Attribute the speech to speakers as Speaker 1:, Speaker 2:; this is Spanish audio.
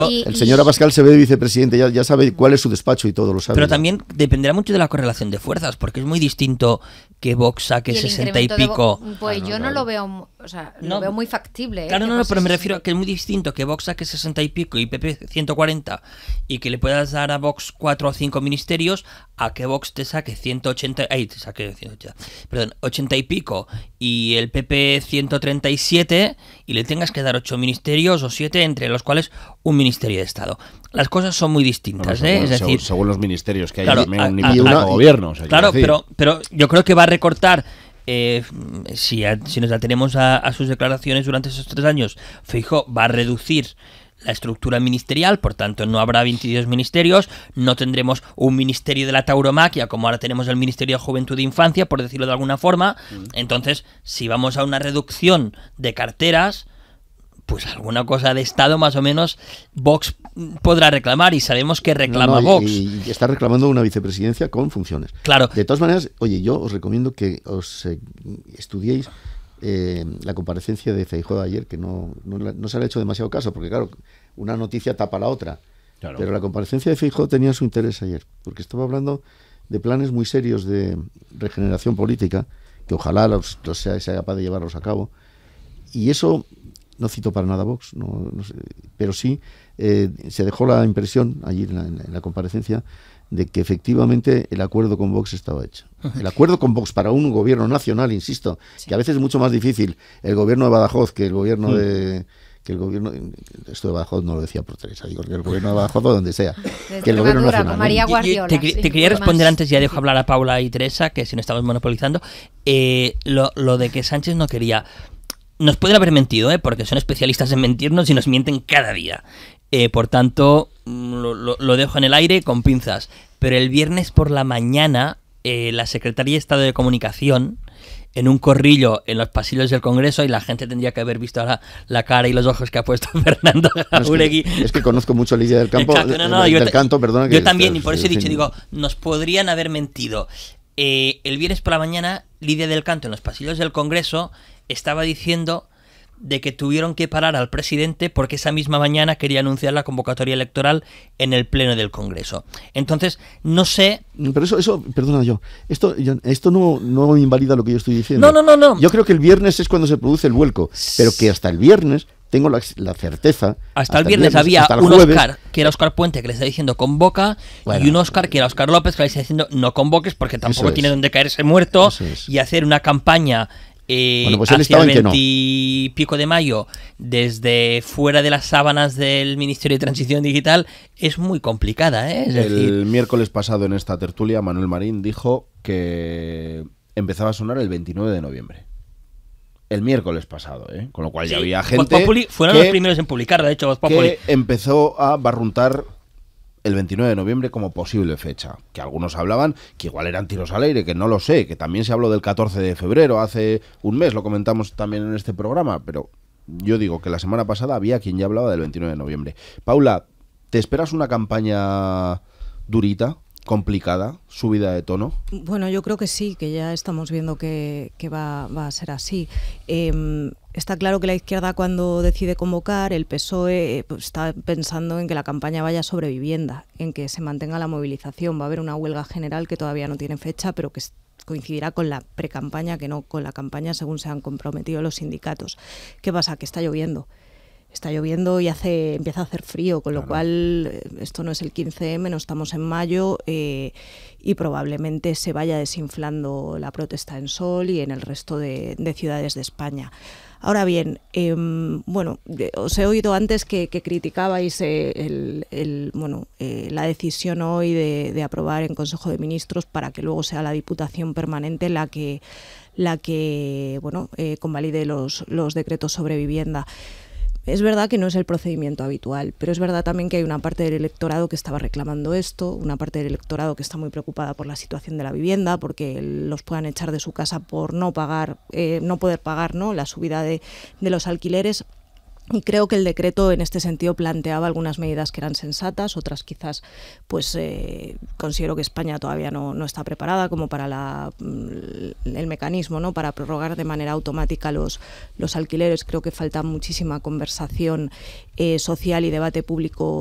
Speaker 1: El señor Abascal se ve de vicepresidente, ya sabe cuál es su despacho y todo lo sabe.
Speaker 2: Pero también dependerá mucho de la correlación de fuerzas, porque es muy distinto que Vox saque 60 y pico.
Speaker 3: Pues yo no lo veo, o sea, lo veo muy factible.
Speaker 2: Claro, no, pero me refiero a que es muy distinto que Vox saque 60 y pico y PP 140 y que le puedas dar a Vox 4 o 5 ministerios, a que Vox te saque 180, te saque 180, perdón, 80 y pico y el PP 137 y le tengas que dar 8 ministerios o 7, entre los cuales un ministerio de Estado. Las cosas son muy distintas, es decir,
Speaker 4: según los ministerios que hay,
Speaker 2: claro,
Speaker 4: un gobierno. O sea,
Speaker 2: claro, pero yo creo que va a recortar. Si nos atenemos a sus declaraciones durante esos 3 años, Feijóo va a reducir la estructura ministerial, por tanto no habrá 22 ministerios, no tendremos un ministerio de la tauromaquia como ahora tenemos el Ministerio de Juventud e Infancia, por decirlo de alguna forma. Entonces, si vamos a una reducción de carteras, pues alguna cosa de Estado más o menos Vox podrá reclamar, y sabemos que reclama Vox.
Speaker 1: Y está reclamando una vicepresidencia con funciones.
Speaker 2: Claro.
Speaker 1: De todas maneras, oye, yo os recomiendo que os estudiéis la comparecencia de Feijóo de ayer, que no se le ha hecho demasiado caso, porque claro, una noticia tapa la otra. Claro. Pero la comparecencia de Feijóo tenía su interés ayer, porque estaba hablando de planes muy serios de regeneración política, que ojalá sea capaz de llevarlos a cabo. Y eso no cito para nada a Vox, no sé, pero sí se dejó la impresión allí en la comparecencia de que efectivamente el acuerdo con Vox estaba hecho. El acuerdo con Vox para un gobierno nacional, insisto, que a veces es mucho más difícil el gobierno de Badajoz que el gobierno de... que el gobierno, esto de Badajoz no lo decía por Teresa, digo que el gobierno de Badajoz o donde sea, que el gobierno nacional.
Speaker 3: María Guardiola,
Speaker 2: te quería responder antes, ya dejo hablar a Paula y Teresa, que si no estamos monopolizando, lo de que Sánchez no quería... Nos pueden haber mentido, porque son especialistas en mentirnos y nos mienten cada día. Por tanto, lo dejo en el aire con pinzas. Pero el viernes por la mañana, la Secretaría de Estado de Comunicación, en un corrillo en los pasillos del Congreso, y la gente tendría que haber visto ahora la cara y los ojos que ha puesto Fernando Jáuregui.
Speaker 1: Es que conozco mucho a Lidia del Campo.
Speaker 2: Exacto,
Speaker 1: del Canto, perdona.
Speaker 2: Yo también, y por eso he dicho, digo, nos podrían haber mentido. El viernes por la mañana, Lidia del Canto en los pasillos del Congreso estaba diciendo de que tuvieron que parar al presidente porque esa misma mañana quería anunciar la convocatoria electoral en el pleno del Congreso. Entonces, no sé...
Speaker 1: Pero eso perdona esto no invalida lo que yo estoy diciendo.
Speaker 2: No.
Speaker 1: Yo creo que el viernes es cuando se produce el vuelco, pero que hasta el viernes tengo la certeza...
Speaker 2: Hasta el viernes había un Óscar, que era Óscar Puente, que le está diciendo convoca, y un Óscar, que era Óscar López, que le está diciendo no convoques porque tampoco tiene donde caerse muerto, y hacer una campaña...
Speaker 1: pues
Speaker 2: hacia el 20 y pico de mayo desde fuera de las sábanas del Ministerio de Transición Digital es muy complicada, Es decir,
Speaker 4: el miércoles pasado en esta tertulia Manuel Marín dijo que empezaba a sonar el 29 de noviembre. El miércoles pasado, con lo cual ya había gente
Speaker 2: fueron los primeros en publicarlo, de hecho Voz Populi.
Speaker 4: Que empezó a barruntar el 29 de noviembre como posible fecha, que algunos hablaban que igual eran tiros al aire, que no lo sé, que también se habló del 14 de febrero, hace un mes, lo comentamos también en este programa, pero yo digo que la semana pasada había quien ya hablaba del 29 de noviembre. Paula, ¿te esperas una campaña durita, complicada, subida de tono?
Speaker 5: Bueno, yo creo que sí, que ya estamos viendo que va a ser así. Está claro que la izquierda, cuando decide convocar, el PSOE está pensando en que la campaña vaya sobre vivienda, en que se mantenga la movilización. Va a haber una huelga general que todavía no tiene fecha, pero que coincidirá con la precampaña, que no con la campaña, según se han comprometido los sindicatos. ¿Qué pasa? Que está lloviendo. Está lloviendo y empieza a hacer frío, con lo cual esto no es el 15M, no estamos en mayo, y probablemente se vaya desinflando la protesta en Sol y en el resto de ciudades de España. Ahora bien, os he oído antes que criticabais la decisión hoy de aprobar en Consejo de Ministros para que luego sea la Diputación Permanente la que convalide los decretos sobre vivienda. Es verdad que no es el procedimiento habitual, pero es verdad también que hay una parte del electorado que estaba reclamando esto, una parte del electorado que está muy preocupada por la situación de la vivienda, porque los puedan echar de su casa por no poder pagar la subida de los alquileres. Y creo que el decreto en este sentido planteaba algunas medidas que eran sensatas, otras quizás pues considero que España todavía no está preparada como para el mecanismo, ¿no?, para prorrogar de manera automática los alquileres. Creo que falta muchísima conversación social y debate público